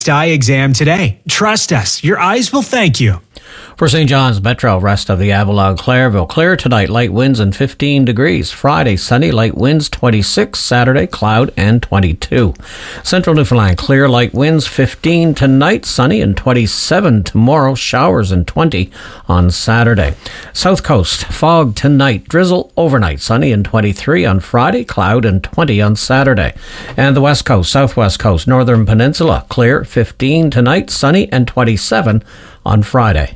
eye exam today. Trust us, your eyes will thank you. For St. John's Metro, rest of the Avalon, Clairville. Clear tonight, light winds and 15 degrees. Friday, sunny, light winds 26. Saturday, cloud and 22. Central Newfoundland, clear, light winds 15 tonight, sunny and 27 tomorrow. Showers and 20 on Saturday. South Coast, fog tonight, drizzle overnight, sunny and 23 on Friday, cloud and 20 on Saturday. And the West Coast, Southwest Coast, Northern Peninsula, clear 15 tonight, sunny and 27 on Friday.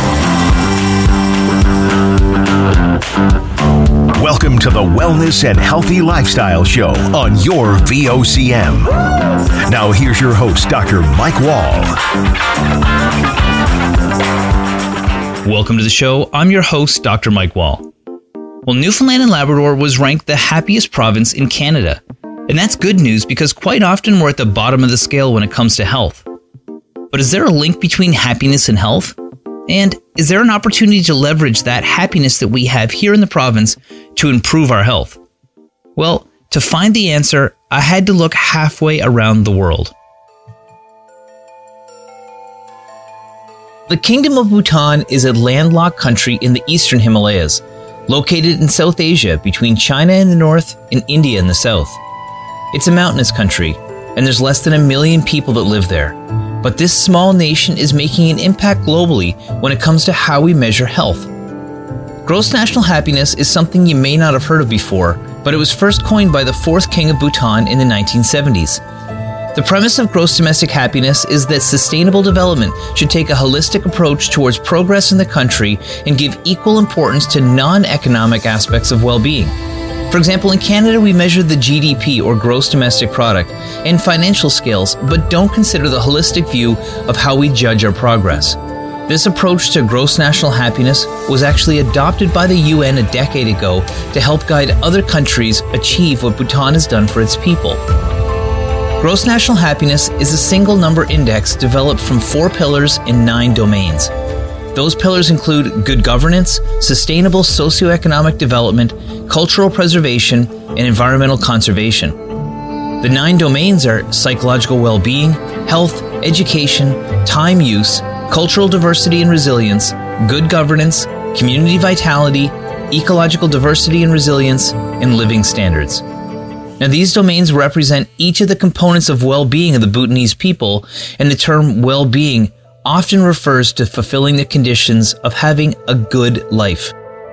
Welcome to the Wellness and Healthy Lifestyle Show on your VOCM. Now here's your host, Dr. Mike Wall. Welcome to the show. I'm your host, Dr. Mike Wall. Well, Newfoundland and Labrador was ranked the happiest province in Canada. And that's good news because quite often we're at the bottom of the scale when it comes to health. But is there a link between happiness and health? And is there an opportunity to leverage that happiness that we have here in the province to improve our health? Well, to find the answer, I had to look halfway around the world. The Kingdom of Bhutan is a landlocked country in the eastern Himalayas, located in South Asia between China in the north and India in the south. It's a mountainous country, and there's less than 1 million people that live there. But this small nation is making an impact globally when it comes to how we measure health. Gross national happiness is something you may not have heard of before, but it was first coined by the 4th King of Bhutan in the 1970s. The premise of gross domestic happiness is that sustainable development should take a holistic approach towards progress in the country and give equal importance to non-economic aspects of well-being. For example, in Canada, we measure the GDP, or gross domestic product, and financial scales, but don't consider the holistic view of how we judge our progress. This approach to gross national happiness was actually adopted by the UN a decade ago to help guide other countries achieve what Bhutan has done for its people. Gross national happiness is a single number index developed from 4 pillars in 9 domains. Those pillars include good governance, sustainable socioeconomic development, cultural preservation, and environmental conservation. The 9 domains are psychological well-being, health, education, time use, cultural diversity and resilience, good governance, community vitality, ecological diversity and resilience, and living standards. Now, these domains represent each of the components of well-being of the Bhutanese people, and the term well-being often refers to fulfilling the conditions of having a good life.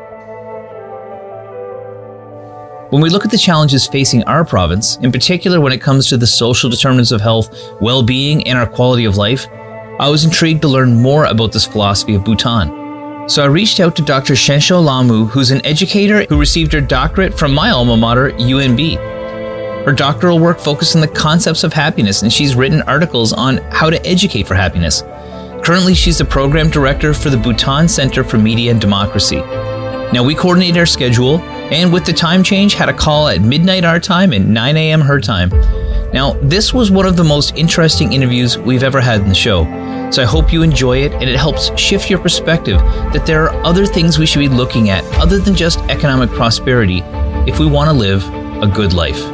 When we look at the challenges facing our province, in particular when it comes to the social determinants of health, well-being, and our quality of life, I was intrigued to learn more about this philosophy of Bhutan. So I reached out to Dr. Shensho Lamu, who's an educator who received her doctorate from my alma mater, UNB. Her doctoral work focused on the concepts of happiness, and she's written articles on how to educate for happiness. Currently, she's the program director for the Bhutan Center for Media and Democracy. Now, we coordinated our schedule, and with the time change, had a call at midnight our time and 9 a.m. her time. Now, this was one of the most interesting interviews we've ever had in the show, so I hope you enjoy it, and it helps shift your perspective that there are other things we should be looking at other than just economic prosperity if we want to live a good life.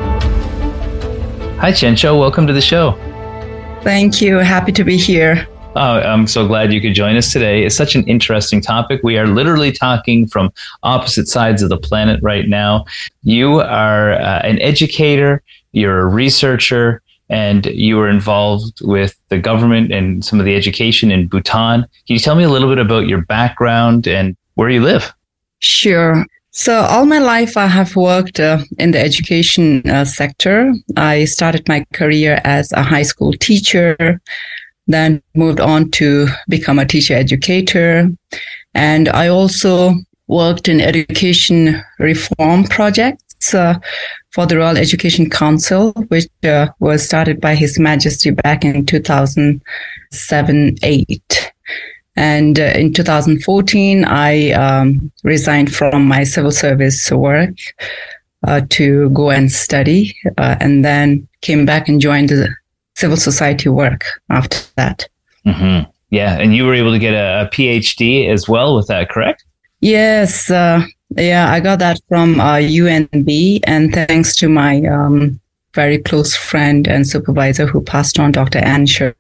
Hi, Shensho. Welcome to the show. Thank you. Happy to be here. Oh, I'm so glad you could join us today. It's such an interesting topic. We are literally talking from opposite sides of the planet right now. You are an educator, you're a researcher, and you are involved with the government and some of the education in Bhutan. Can you tell me a little bit about your background and where you live? Sure. So all my life, I have worked in the education sector. I started my career as a high school teacher, then moved on to become a teacher educator. And I also worked in education reform projects for the Royal Education Council, which was started by His Majesty back in 2007-8. And in 2014, I resigned from my civil service work to go and study, and then came back and joined the civil society work after that. Mm-hmm. Yeah, and you were able to get a PhD as well with that, correct? Yes, I got that from UNB, and thanks to my very close friend and supervisor who passed on, Dr. Ann